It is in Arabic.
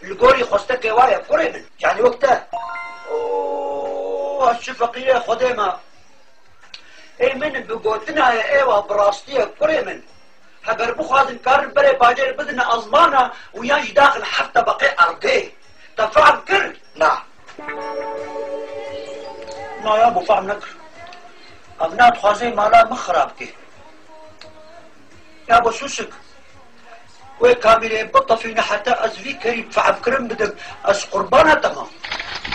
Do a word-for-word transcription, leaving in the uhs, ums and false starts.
القوري خستك وايا قري من يعني وقتها اوه الشفقية خديمة اي من بقوتنا يا ايوه براستية قري من هبر بخوازن كارن بري باجر بدنا ازمانا وياش داخل حتى بقي ارقيه تفعل كر لا لا يا ابو فهم نكر ابنات خوازي مالا مخرابكي يا ابو سوسك وي كاميري بطة فينا حتى ازفي كريم فعب كرم بدك از قربانة تمام